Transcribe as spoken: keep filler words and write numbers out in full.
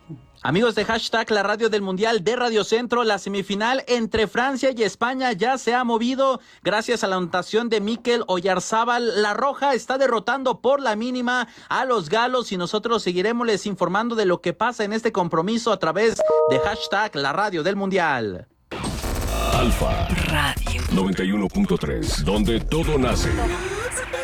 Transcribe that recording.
Amigos de hashtag La Radio del Mundial de Radio Centro, la semifinal entre Francia y España ya se ha movido gracias a la anotación de Mikel Oyarzábal. La Roja está derrotando por la mínima a los galos y nosotros seguiremos les informando de lo que pasa en este compromiso a través de hashtag La Radio del Mundial. Alfa Radio noventa y uno punto tres, donde todo nace.